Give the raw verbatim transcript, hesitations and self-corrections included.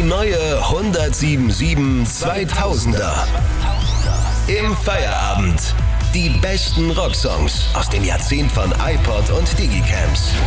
neue hundertsieben zweitausender. Im Feierabend. Die besten Rocksongs aus dem Jahrzehnt von iPod und Digicams.